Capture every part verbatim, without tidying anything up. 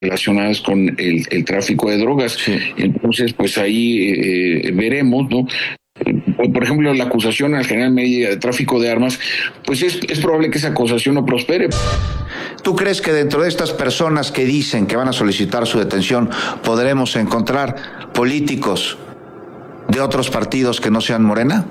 relacionadas con el, el tráfico de drogas. Sí. Entonces, pues ahí eh, veremos, ¿no? Por ejemplo, la acusación al general Medina de tráfico de armas, pues es, es probable que esa acusación no prospere. ¿Tú crees que dentro de estas personas que dicen que van a solicitar su detención podremos encontrar políticos de otros partidos que no sean Morena?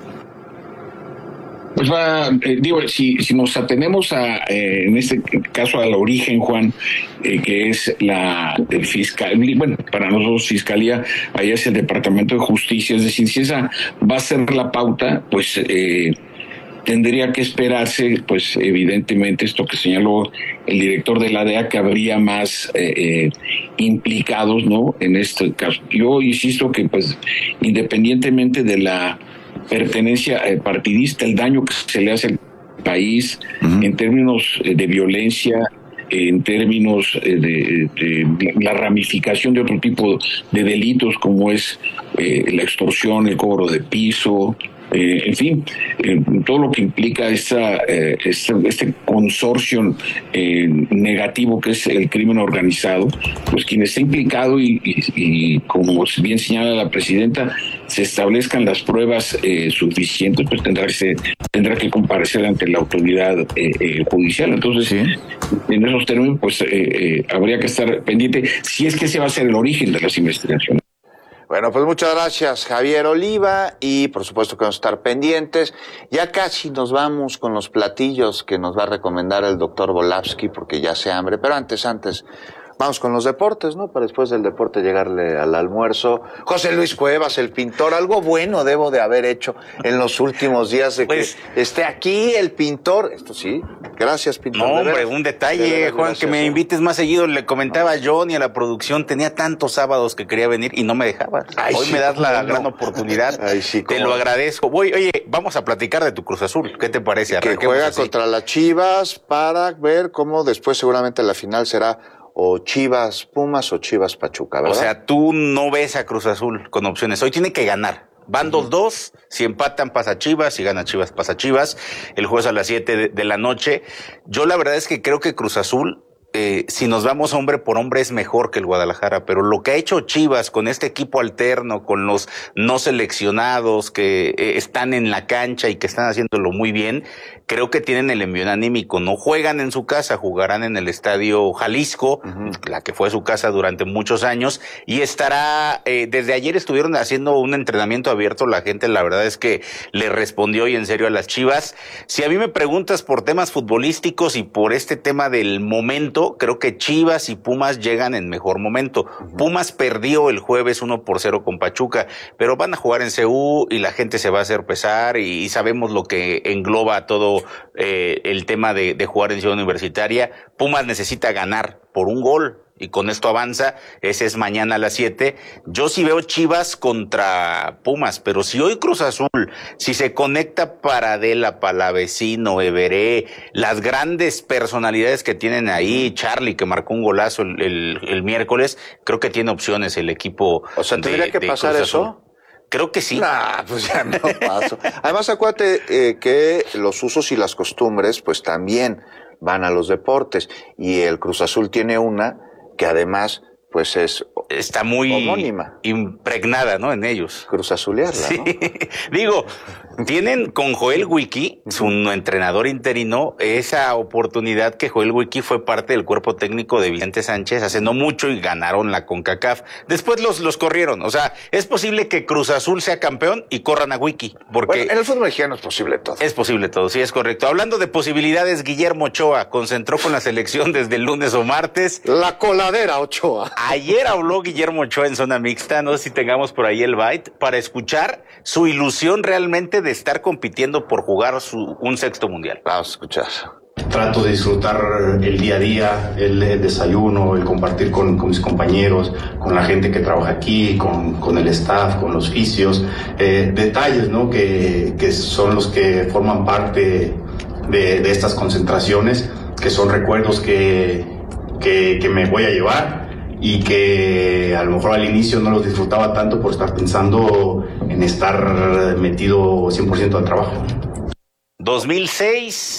Pues va, eh, digo, si, si nos atenemos a, eh, en este caso al origen, Juan, eh, que es la el fiscal, bueno, para nosotros fiscalía, allá es el Departamento de Justicia, es decir, si esa va a ser la pauta, pues eh, tendría que esperarse, pues evidentemente esto que señaló el director de la D E A, que habría más eh, eh, implicados, ¿no? En este caso. Yo insisto que, pues, independientemente de la pertenencia eh, partidista, el daño que se le hace al país uh-huh. en términos eh, de violencia, eh, en términos eh, de, de la ramificación de otro tipo de delitos como es eh, la extorsión, el cobro de piso, eh, en fin, eh, todo lo que implica esta, eh, este, este consorcio eh, negativo que es el crimen organizado, pues quien está implicado y, y, y como bien señala la presidenta, se establezcan las pruebas eh, suficientes, pues tendrá que, se, tendrá que comparecer ante la autoridad eh, eh, judicial. Entonces, ¿sí? En esos términos, pues eh, eh, habría que estar pendiente si es que ese va a ser el origen de las investigaciones. Bueno, pues muchas gracias, Javier Oliva, y por supuesto que vamos a estar pendientes. Ya casi nos vamos con los platillos que nos va a recomendar el doctor Volavsky, porque ya se hambre, pero antes, antes, vamos con los deportes, ¿no? Para después del deporte llegarle al almuerzo. José Luis Cuevas, el pintor, algo bueno debo de haber hecho en los últimos días de pues, que esté aquí el pintor. Esto sí, gracias, pintor. No, hombre, un detalle, de Juan, gracias, que me invites más seguido. Le comentaba a John y a la producción, tenía tantos sábados que quería venir y no me dejaba. Ay, Hoy sí, me das la no. gran oportunidad. Ay, sí, te lo no. agradezco. Voy, oye, vamos a platicar de tu Cruz Azul. ¿Qué te parece? Que juega así contra las Chivas para ver cómo después seguramente la final será o Chivas Pumas o Chivas Pachuca, ¿verdad? O sea, tú no ves a Cruz Azul con opciones. Hoy tiene que ganar. Van dos dos, si empatan pasa Chivas, si gana Chivas pasa Chivas. El jueves a las siete de, de la noche. Yo la verdad es que creo que Cruz Azul, eh, si nos vamos hombre por hombre, es mejor que el Guadalajara, pero lo que ha hecho Chivas con este equipo alterno, con los no seleccionados que eh, están en la cancha y que están haciéndolo muy bien, creo que tienen el envión anímico. No juegan en su casa, jugarán en el Estadio Jalisco, uh-huh. la que fue su casa durante muchos años, y estará, eh, desde ayer estuvieron haciendo un entrenamiento abierto, la gente la verdad es que le respondió y en serio a las Chivas. Si a mí me preguntas por temas futbolísticos y por este tema del momento, creo que Chivas y Pumas llegan en mejor momento. Uh-huh. Pumas perdió el jueves uno por cero con Pachuca, pero van a jugar en C U y la gente se va a hacer pesar y, y sabemos lo que engloba todo eh, el tema de, de jugar en Ciudad Universitaria. Pumas necesita ganar por un gol y con esto avanza. Ese es mañana a las siete. Yo sí veo Chivas contra Pumas, pero si hoy Cruz Azul, si se conecta Paradela, Palavecino, Everé, las grandes personalidades que tienen ahí, Charlie que marcó un golazo el, el, el miércoles, creo que tiene opciones el equipo. O sea, ¿tendría de, que de pasar Cruz Azul. Eso? Creo que sí. Nah, pues ya no paso. Además, acuérdate eh, que los usos y las costumbres, pues también van a los deportes. Y el Cruz Azul tiene una que además, pues es está muy homónima, impregnada, ¿no? En ellos. Cruz Azulearla, sí. ¿No? Digo, tienen con Joel Wiki, su entrenador interino, esa oportunidad que Joel Wiki fue parte del cuerpo técnico de Vicente Sánchez hace no mucho y ganaron la CONCACAF. Después los, los corrieron. O sea, es posible que Cruz Azul sea campeón y corran a Wiki. Porque bueno, en el fútbol mexicano es posible todo. Es posible todo, sí, es correcto. Hablando de posibilidades, Guillermo Ochoa concentró con la selección desde el lunes o martes. La coladera Ochoa. Ayer habló Guillermo Ochoa en Zona Mixta, no sé si tengamos por ahí el byte, para escuchar su ilusión realmente de estar compitiendo por jugar su, un sexto mundial. Vamos a escuchar. Trato de disfrutar el día a día, el, el desayuno, el compartir con, con mis compañeros, con la gente que trabaja aquí, con, con el staff, con los fisios, eh, detalles, ¿no? que, que son los que forman parte de, de estas concentraciones, que son recuerdos que, que, que me voy a llevar y que a lo mejor al inicio no los disfrutaba tanto por estar pensando en estar metido cien por ciento al trabajo. dos mil seis,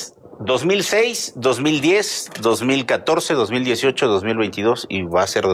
dos mil seis, dos mil diez, dos mil catorce, dos mil dieciocho, dos mil veintidós y va a ser